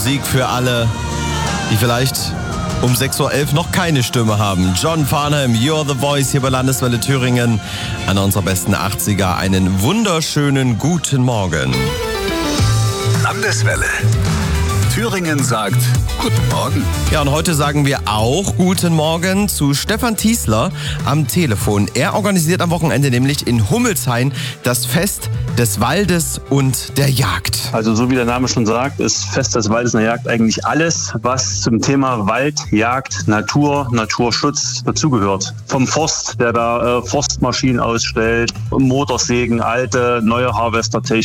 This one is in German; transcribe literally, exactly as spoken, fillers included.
Musik für alle, die vielleicht um sechs Uhr elf noch keine Stimme haben. John Farnham, You're the Voice hier bei Landeswelle Thüringen. Einer unserer besten achtziger. Einen wunderschönen guten Morgen. Landeswelle. Thüringen sagt Guten Morgen. Ja, und heute sagen wir auch Guten Morgen zu Stefan Tiesler am Telefon. Er organisiert am Wochenende nämlich in Hummelshain das Fest des Waldes und der Jagd. Also so wie der Name schon sagt, ist Fest des Waldes und der Jagd eigentlich alles, was zum Thema Wald, Jagd, Natur, Naturschutz dazugehört. Vom Forst, der da äh, Forstmaschinen ausstellt, Motorsägen, alte, neue Harvestertechnik.